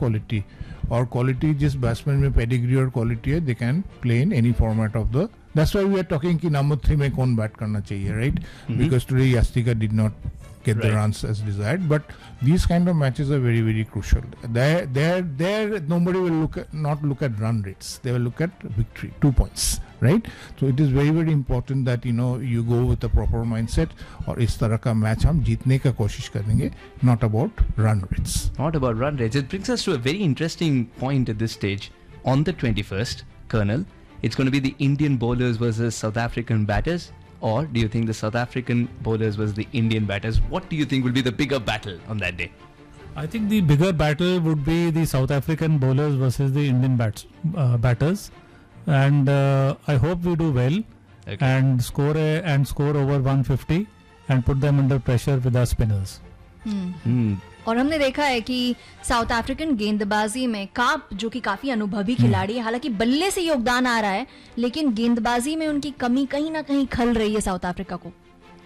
quality और quality जिस batsman में pedigree और quality है, they can play in any format of the. That's why we are talking कि number 3 में कौन bat करना चाहिए, right? Because today Yastika did not get the runs as desired, but these kind of matches are very, very crucial. There nobody will not look at run rates. They will look at victory, 2 points, right? So it is very, very important that you go with a proper mindset और इस तरह का match हम जीतने का कोशिश करेंगे, not about run rates. Not about run rates. It brings us to a very interesting point at this stage. On the 21st, Colonel, it's going to be the Indian bowlers versus South African batters. Or do you think the South African bowlers versus the Indian batters? What do you think will be the bigger battle on that day? I think the bigger battle would be the South African bowlers versus the Indian batters, and I hope we do well and score over 150 and put them under pressure with our spinners. और हमने देखा है कि south African गेंदबाजी में काप जो कि काफी अनुभवी खिलाड़ी है, हालांकि बल्ले से योगदान आ रहा है, लेकिन गेंदबाजी में उनकी कमी कहीं ना कहीं खल रही है साउथ अफ्रीका को.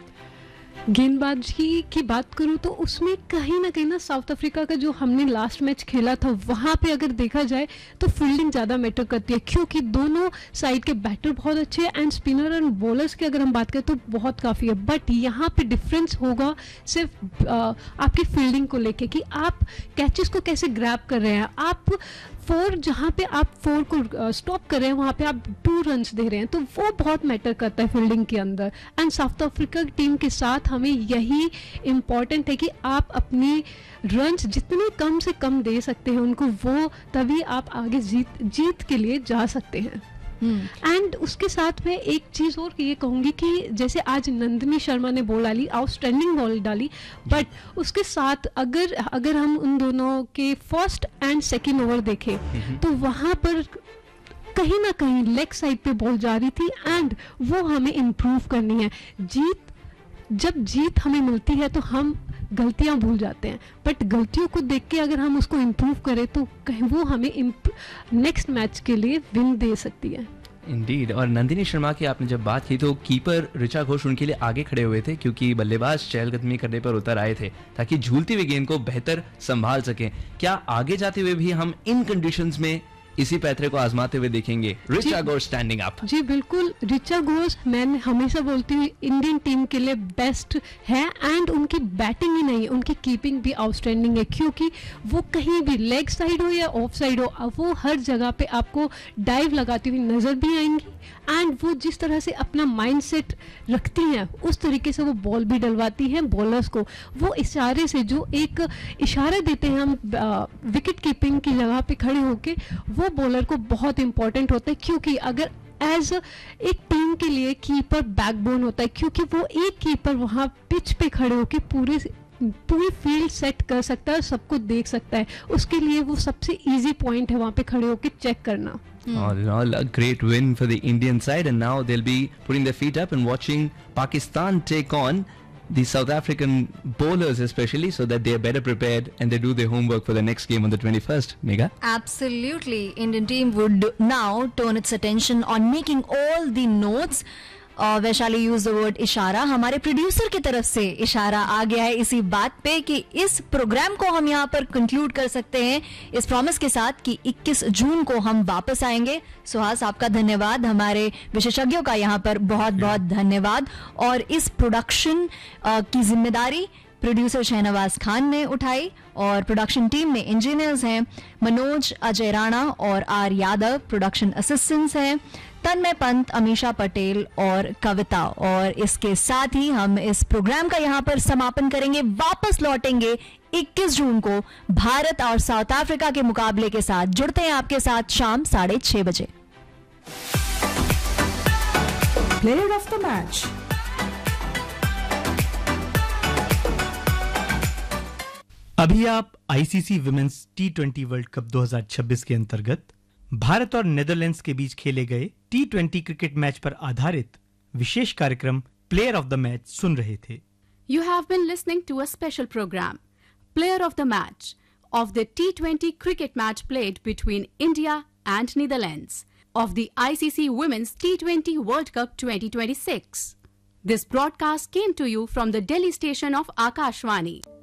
गेंदबाजी की बात करूं तो उसमें कहीं ना साउथ अफ्रीका का जो हमने लास्ट मैच खेला था वहां पे अगर देखा जाए तो फील्डिंग ज़्यादा मैटर करती है, क्योंकि दोनों साइड के बैटर बहुत अच्छे हैं एंड स्पिनर एंड बॉलर्स की अगर हम बात करें तो बहुत काफ़ी है. बट यहाँ पे डिफरेंस होगा सिर्फ आपकी फील्डिंग को लेके कि आप कैचेस को कैसे ग्रैब कर रहे हैं. आप जहाँ पे आप 4 को स्टॉप कर रहे हैं वहाँ पे आप 2 रन्स दे रहे हैं, तो वो बहुत मैटर करता है फील्डिंग के अंदर. एंड साउथ अफ्रीका की टीम के साथ हमें यही इम्पॉर्टेंट है कि आप अपनी रन्स जितने कम से कम दे सकते हैं उनको, वो तभी आप आगे जीत के लिए जा सकते हैं. एंड उसके साथ में एक चीज़ और ये कहूँगी कि जैसे आज नंदिनी शर्मा ने बॉल डाली, आउटस्टैंडिंग बॉल डाली, बट उसके साथ अगर हम उन दोनों के फर्स्ट एंड सेकंड ओवर देखें तो वहाँ पर कहीं ना कहीं लेग साइड पे बॉल जा रही थी एंड वो हमें इम्प्रूव करनी है. जब जीत हमें मिलती है तो हम गलतियां भूल जाते हैं, बट गलतियों को देख के अगर हम उसको इम्प्रूव करें तो कहीं वो हमें नेक्स्ट मैच के लिए विन दे सकती है. इंडीड. और नंदिनी शर्मा की आपने जब बात की तो कीपर ऋचा घोष उनके लिए आगे खड़े हुए थे, क्योंकि बल्लेबाज चहलकदमी करने पर उतर आए थे ताकि झूलती हुई गेंद को बेहतर संभाल सकें. क्या आगे जाते हुए भी हम इन कंडीशंस में इसी पैतरे को आजमाते हुए देखेंगे? Richa Ghosh standing up. जी बिल्कुल, ऋचा घोष मैं हमेशा बोलती हूँ इंडियन टीम के लिए बेस्ट है एंड उनकी बैटिंग ही नहीं, उनकी कीपिंग भी आउटस्टैंडिंग है, क्योंकि वो कहीं भी लेग साइड हो या ऑफ साइड हो वो हर जगह पे आपको डाइव लगाती हुई नजर भी आएंगी. एंड वो जिस तरह से अपना माइंडसेट रखती हैं उस तरीके से वो बॉल भी डलवाती हैं बॉलर्स को. वो इशारे से जो एक इशारा देते हैं हम विकेट कीपिंग की जगह पे खड़े होके, वो बॉलर को बहुत इंपॉर्टेंट होता है, क्योंकि अगर एज एक टीम के लिए कीपर बैकबोन होता है, क्योंकि वो एक कीपर वहाँ पिच पे खड़े होके पूरी फील्ड सेट कर सकता है, सबको देख सकता है. उसके लिए वो सबसे इजी पॉइंट है वहाँ पे खड़े होके चेक करना. All in all, a great win for the Indian side, and now they'll be putting their feet up and watching Pakistan take on the South African bowlers, especially, so that they are better prepared and they do their homework for the next game on the 21st. Megha? Absolutely. Indian team would now turn its attention on making all the notes. Vaishali use the word इशारा. हमारे producer की तरफ से इशारा आ गया है इसी बात पे कि इस प्रोग्राम को हम यहाँ पर कंक्लूड कर सकते हैं इस प्रॉमिस के साथ कि 21 जून को हम वापस आएंगे. सुहास, आपका धन्यवाद. हमारे विशेषज्ञों का यहाँ पर बहुत बहुत धन्यवाद. और इस प्रोडक्शन की जिम्मेदारी प्रोड्यूसर शहनवाज खान ने उठाई और प्रोडक्शन टीम में इंजीनियर्स हैं मनोज, अजय राणा और आर यादव. प्रोडक्शन असिस्टेंट्स हैं तन्मय पंत, अमीशा पटेल और कविता. और इसके साथ ही हम इस प्रोग्राम का यहाँ पर समापन करेंगे. वापस लौटेंगे 21 जून को भारत और साउथ अफ्रीका के मुकाबले के साथ. जुड़ते हैं आपके साथ शाम 6:30 बजे. Player of the match. अभी आप ICC women's T20 world cup 2026 के अंतर्गत भारत और नेदरलैंड्स के बीच खेले गए T20 क्रिकेट मैच पर आधारित विशेष कार्यक्रम प्लेयर ऑफ द मैच सुन रहे थे. You have been listening to a special program, Player of the Match, of the T20 cricket match played between India and Netherlands of the ICC Women's T20 World Cup 2026. This broadcast came to you from the Delhi station of Akashvani.